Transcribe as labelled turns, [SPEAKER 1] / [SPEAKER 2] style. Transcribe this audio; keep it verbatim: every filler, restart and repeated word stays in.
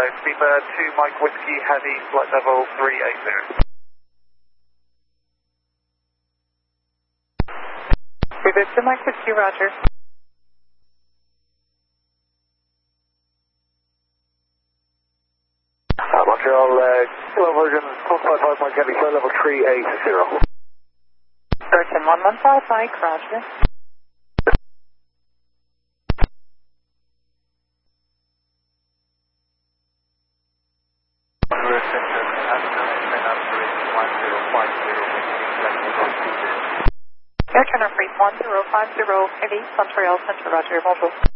[SPEAKER 1] Hello, Speedbird two Mike Whiskey Heavy, flight level three eighty.
[SPEAKER 2] Speedbird two Mike Whiskey, roger.
[SPEAKER 3] Uh, Montreal, uh, Kilo version one five five Mike Heavy, flight level three eighty.
[SPEAKER 2] Virgin one one five Mike, roger. Air Turner Freight one zero five zero, Heavy, Montreal Center, roger, mobile.